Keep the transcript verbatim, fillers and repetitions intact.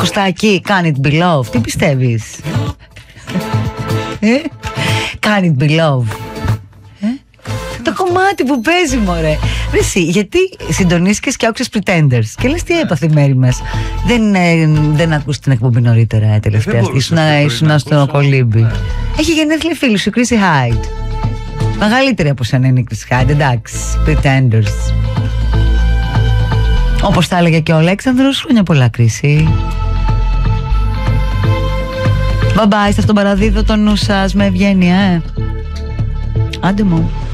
Κωστάκη, can it be love? Τι πιστεύεις? ε? Can it be love? ε? Το κομμάτι που παίζει, μωρέ. Ρε εσύ, γιατί συντονίστηκες και άκουσες Pretenders και λες τι έπαθε η μέρη μας? Δεν, ε, δεν ακούς την εκπομπή νωρίτερα, ε, τελευταία. Ήσουν στο κολύμπι. Ναι. Έχει γενέθλια φίλη σου, Chrissy Hyde. Μεγαλύτερη από σένα είναι η Chrissy Hyde, εντάξει. Pretenders. Όπως τα έλεγε και ο Αλέξανδρος, χρόνια πολλά, Chrissy. Bye bye, στα στον παραδίδω το νου σας με ευγένεια, ε. Άντε μου.